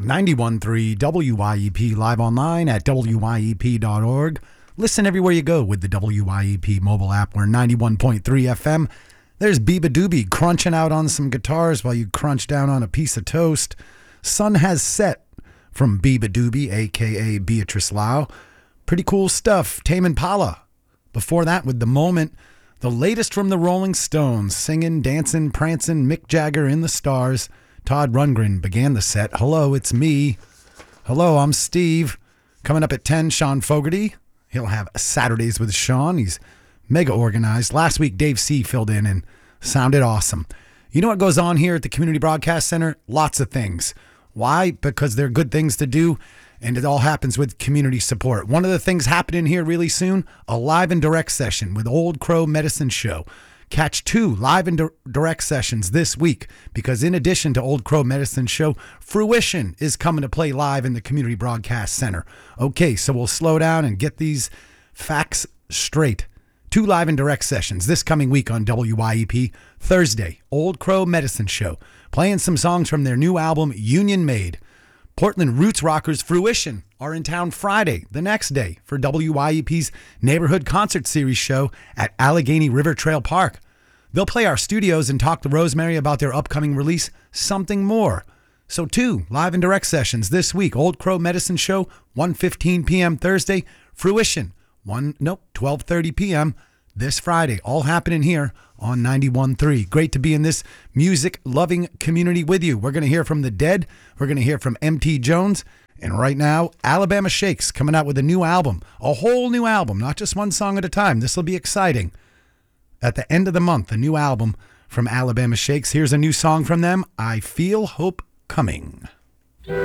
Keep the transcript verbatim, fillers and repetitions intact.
ninety-one point three W Y E P, live online at W Y E P dot org. Listen everywhere you go with the W Y E P mobile app. We're ninety-one point three F M. There's Biba Doobie crunching out on some guitars while you crunch down on a piece of toast. Sun Has Set from Biba Doobie, a k a. Beatrice Lau. Pretty cool stuff. Tame Impala. Before that, with The Moment, the latest from the Rolling Stones, singing, dancing, prancing, Mick Jagger in the stars. Todd Rundgren began the set. Hello, it's me. Hello, I'm Steve. Coming up at ten, Sean Fogarty. He'll have Saturdays with Sean. He's mega organized. Last week, Dave C. filled in and sounded awesome. You know what goes on here at the Community Broadcast Center? Lots of things. Why? Because they're good things to do, and it all happens with community support. One of the things happening here really soon, a live and direct session with Old Crow Medicine Show. Catch two live and direct sessions this week, because in addition to Old Crow Medicine Show, Fruition is coming to play live in the Community Broadcast Center. Okay, so we'll slow down and get these facts straight. Two live and direct sessions this coming week on W Y E P. Thursday, Old Crow Medicine Show, playing some songs from their new album, Union Made. Portland roots rockers Fruition are in town Friday, the next day, for W Y E P's Neighborhood Concert Series show at Allegheny River Trail Park. They'll play our studios and talk to Rosemary about their upcoming release, Something More. So two live and direct sessions this week. Old Crow Medicine Show, one fifteen p.m. Thursday. Fruition, one nope, twelve thirty p.m. this Friday. All happening here on ninety-one point three. Great to be in this music-loving community with you. We're going to hear from The Dead. We're going to hear from M T Jones. And right now, Alabama Shakes coming out with a new album. A whole new album, not just one song at a time. This will be exciting. At the end of the month, a new album from Alabama Shakes. Here's a new song from them, I Feel Hope Coming.